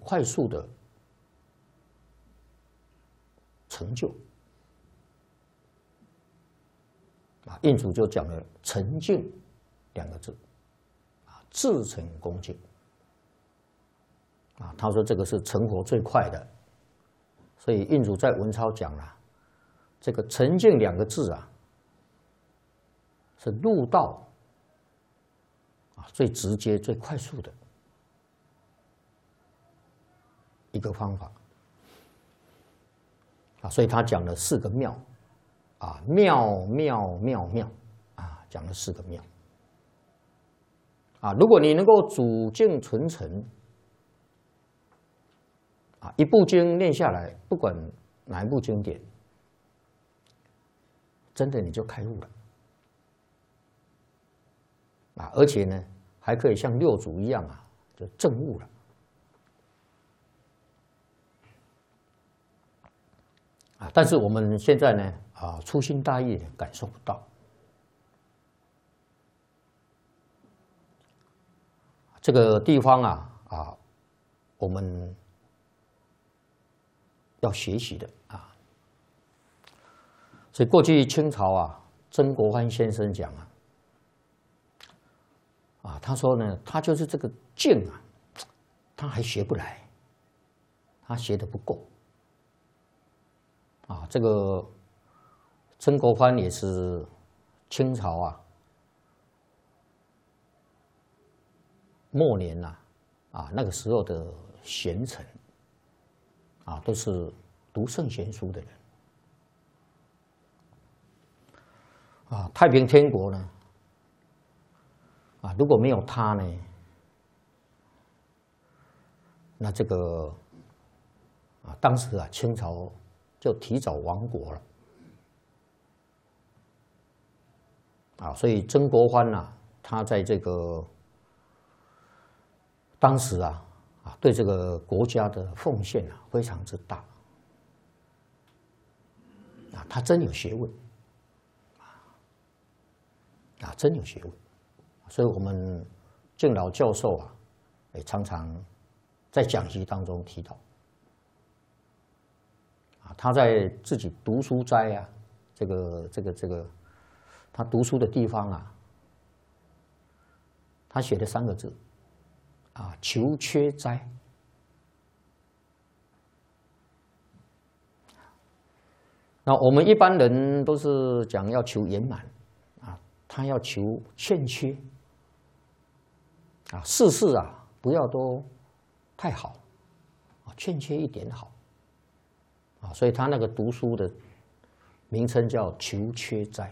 快速的成就。印祖就讲了“沉静”2个字，至诚恭敬。他说这个是成佛最快的，所以印祖在文钞讲了，这个“沉静”2个字啊，是入道最直接、最快速的一个方法所以他讲了4个妙妙妙妙妙讲了4个妙如果你能够主静存诚一部经念下来，不管哪一部经典，真的你就开悟了而且呢，还可以像六祖一样就证悟了但是我们现在呢粗心大意感受不到。这个地方我们要学习的所以过去清朝曾国藩先生讲他说呢，他就是这个静他还学不来，他学得不够这个曾国藩也是清朝末年那个时候的贤臣都是读圣贤书的人太平天国呢如果没有他呢，那这个当时清朝就提早亡国了所以曾国藩他在这个当时对这个国家的奉献非常之大他真有学问真有学问。所以我们敬老教授也常常在讲习当中提到他在自己读书斋这个他读书的地方他写了3个字求缺斋。那我们一般人都是讲要求圆满他要求欠缺事事不要都太好欠缺一点好所以他那个读书的名称叫求缺斋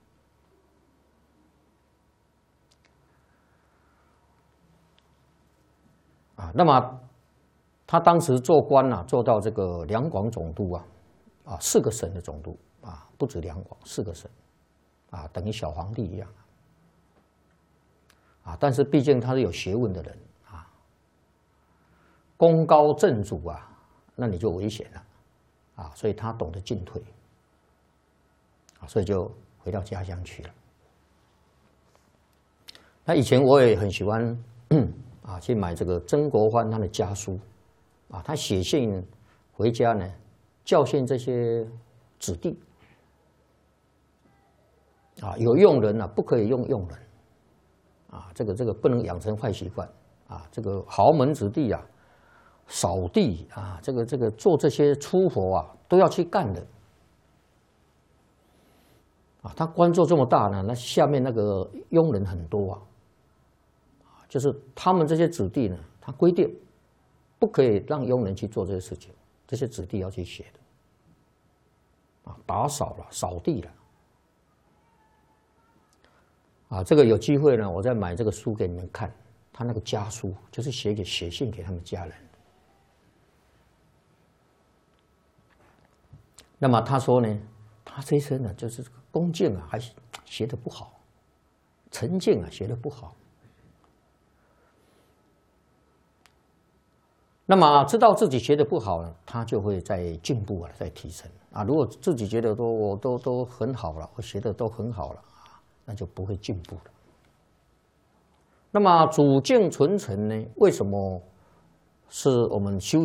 那么他当时做官做到这个两广总督4个省的总督不止两广，4个省等于小皇帝一样但是毕竟他是有学问的人功高震主那你就危险了所以他懂得进退所以就回到家乡去了。那以前我也很喜欢去买这个曾国藩他的家书他写信回家呢，教训这些子弟有用人不可以用佣人这个不能养成坏习惯这个豪门子弟扫地这个做这些粗活都要去干的他官做这么大呢，那下面那个佣人很多就是他们这些子弟呢，他规定不可以让佣人去做这些事情，这些子弟要去学的打扫了，扫地了这个有机会呢，我再买这个书给你们看，他那个家书就是写信给他们家人。那么他说呢，他这一生呢，就是恭敬还学得不好，沉静学得不好。那么知道自己学得不好呢，他就会在进步在提升如果自己觉得我都很好了，我学的都很好了那就不会进步了。那么主静存诚呢？为什么是我们修